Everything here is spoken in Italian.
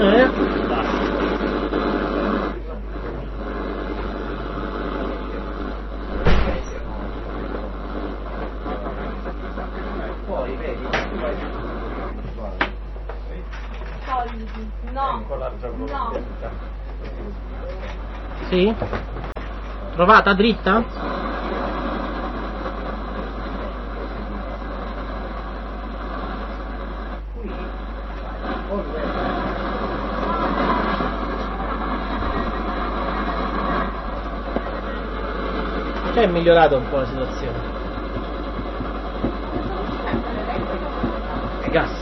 Poi vedi, no. Sì? Provata dritta? Cioè è migliorata un po' la situazione. Gas.